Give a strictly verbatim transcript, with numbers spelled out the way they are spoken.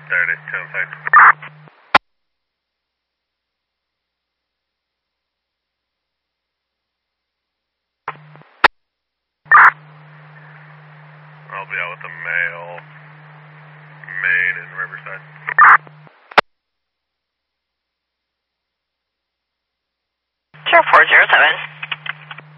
thirty, two and five. I'll be out with a male maid in Riverside. Sure, four zero seven.